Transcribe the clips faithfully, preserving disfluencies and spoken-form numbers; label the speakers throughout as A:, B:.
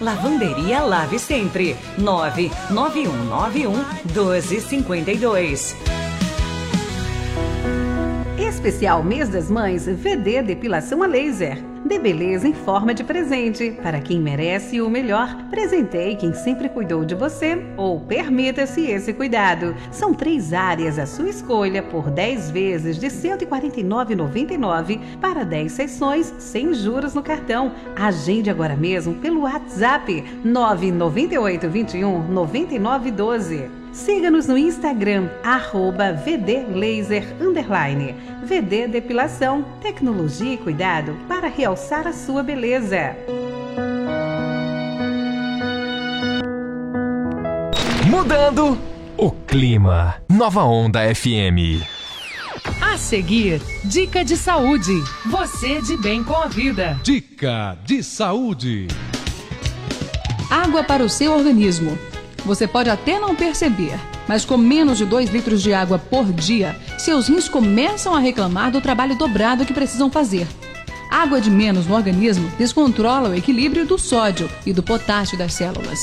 A: Lavanderia Lave Sempre. nove nove um nove um doze cinquenta e dois. Especial Mês das Mães V D Depilação a Laser. Dê beleza em forma de presente. Para quem merece o melhor, presenteie quem sempre cuidou de você ou permita-se esse cuidado. São três áreas à sua escolha por dez vezes de cento e quarenta e nove reais e noventa e nove centavos para dez sessões sem juros no cartão. Agende agora mesmo pelo WhatsApp nove nove oito dois um nove nove um dois. Siga-nos no Instagram, arroba vdlaser, underline. V D Depilação, tecnologia e cuidado para realçar a sua beleza.
B: Mudando o clima. Nova Onda F M.
C: A seguir, dica de saúde. Você de bem com a vida.
D: Dica de saúde.
E: Água para o seu organismo. Você pode até não perceber, mas com menos de dois litros de água por dia, seus rins começam a reclamar do trabalho dobrado que precisam fazer. Água de menos no organismo descontrola o equilíbrio do sódio e do potássio das células.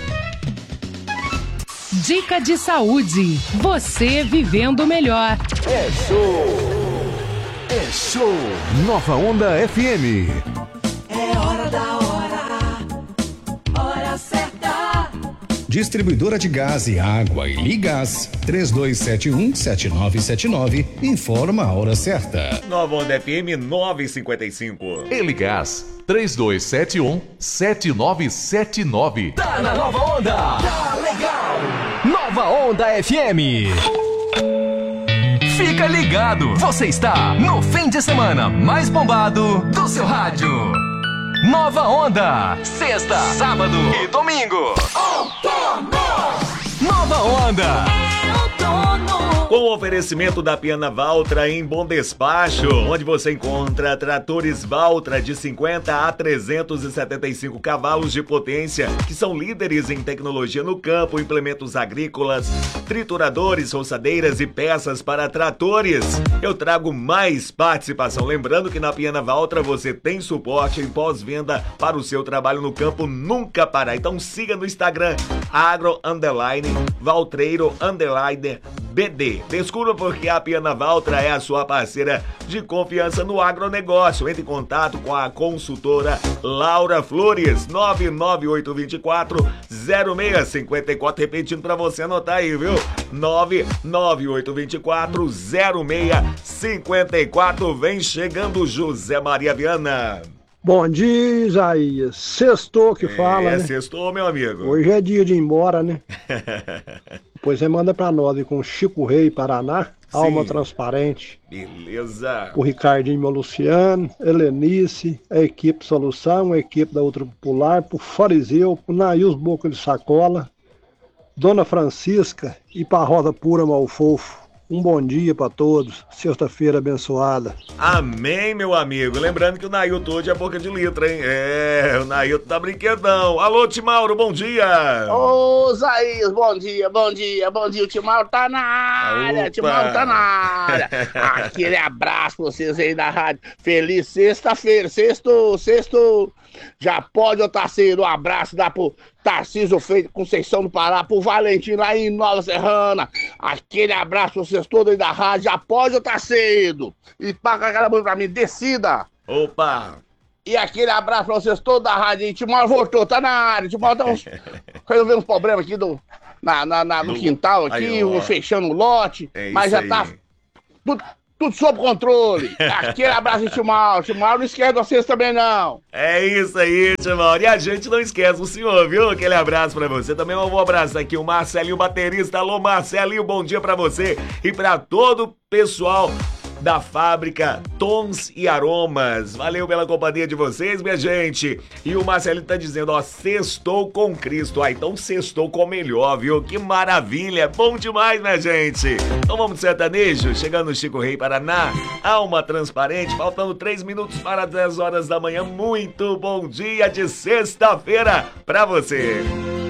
C: Dica de saúde. Você vivendo melhor.
F: É show! É show! Nova Onda F M.
G: É hora da hora. Hora certa.
H: Distribuidora de gás e água e Ligás, três dois sete um sete nove sete nove, informa a hora certa.
I: Nova Onda F M nove e cinquenta e cinco.
J: E Ligás, três dois sete um sete nove sete nove.
B: Tá na Nova Onda! Tá legal! Nova Onda F M. Fica ligado, você está no fim de semana mais bombado do seu rádio. Nova Onda, sexta, sábado e domingo. Outono! Nova Onda.
G: É outono.
I: Com o oferecimento da Piana Valtra em Bom Despacho, onde você encontra tratores Valtra de cinquenta a trezentos e setenta e cinco cavalos de potência, que são líderes em tecnologia no campo, implementos agrícolas, trituradores, roçadeiras e peças para tratores. Eu trago mais participação. Lembrando que na Piana Valtra você tem suporte em pós-venda para o seu trabalho no campo nunca parar. Então siga no Instagram, agro underline, valtreiro underline B D. Descubra porque a Piana Valtra é a sua parceira de confiança no agronegócio. Entre em contato com a consultora Laura Flores, nove nove oito dois quatro zero seis cinco quatro, repetindo para você anotar aí, viu? nove nove oito dois quatro zero seis cinco quatro. Vem chegando José Maria Viana.
K: Bom dia, Isaías. Sextou que fala,
I: é,
K: né?
I: Sextou, meu amigo.
K: Hoje é dia de ir embora, né? Pois você manda pra nós com Chico Rei, Paraná, Sim. Alma Transparente.
I: Beleza.
K: O Ricardinho, meu Luciano, Helenice, a equipe Solução, a equipe da Outra Popular, pro Fariseu, pro Nails Boca de Sacola, Dona Francisca e pra Roda Pura Malfofo. Um bom dia pra todos, sexta-feira abençoada.
I: Amém, meu amigo. Lembrando que o Nailton hoje é boca de litro, hein? É, o Nailton tá brinquedão. Alô, Timauro, bom dia.
L: Ô, Zaís, bom dia, bom dia, bom dia. O Timauro tá na área, o Timauro tá na área. Aquele abraço pra vocês aí da rádio. Feliz sexta-feira, sexto, sexto. Já pode ou tá cedo, um abraço dá pro Tarcísio Feito, Conceição do Pará, pro Valentim lá em Nova Serrana. Aquele abraço pra vocês todos aí da rádio, já pode ou tá cedo. E paga aquela música pra mim, descida.
I: Opa!
L: E aquele abraço pra vocês todos da rádio aí. Timóteo voltou, tá na área. Timóteo tá uns... resolvendo uns problemas aqui do, na, na, na, no quintal aqui, aí, fechando o lote. É mas já aí. Tá tudo... Tudo sob controle. Aquele abraço, Timóteo. Timóteo, não esquece vocês também, não.
I: É isso aí, Timóteo. E a gente não esquece o senhor, viu? Aquele abraço pra você. Também eu vou abraçar aqui o Marcelinho, baterista. Alô, Marcelinho, bom dia pra você e pra todo o pessoal da fábrica Tons e Aromas. Valeu pela companhia de vocês, minha gente. E o Marcelinho tá dizendo, ó, sextou com Cristo. Ah, então sextou com o melhor, viu? Que maravilha, bom demais, minha gente. Então vamos de sertanejo, chegando no Chico Rei, Paraná. Alma Transparente, faltando três minutos para dez horas da manhã. Muito bom dia de sexta-feira pra você.